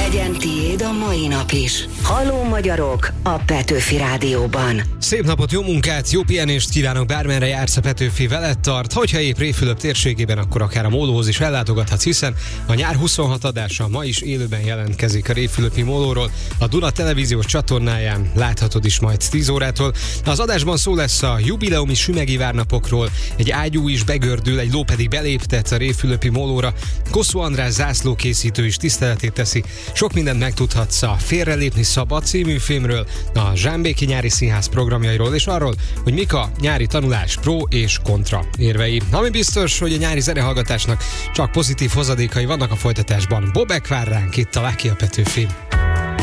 Legyen tiéd a mai nap is. Halló magyarok a Petőfi Rádióban. Szép napot, jó munkát, jó pihenést kívánok, bármerre jársz, a Petőfi veled tart. Hogyha épp Révfülöp térségében, akkor akár a mólóhoz is ellátogathatsz, hiszen a nyár 26 adása ma is élőben jelentkezik a révfülöpi mólóról. A Duna televíziós csatornáján láthatod is majd 10 órától. Az adásban szó lesz a jubileumi sümegi várnapokról, egy ágyú is begördül, egy ló pedig beléptet a révfülöpi mólóra. Kosszú András zászlókészítő is tiszteletét teszi. Sok mindent megtudhatsz a Félrelépni szabad című filmről, a Zsámbéki Nyári Színház programjairól és arról, hogy mik a nyári tanulás pro és kontra érvei. Ami biztos, hogy a nyári zenehallgatásnak csak pozitív hozadékai vannak a folytatásban. Bobek vár ránk itt a Lucky a Petőfi.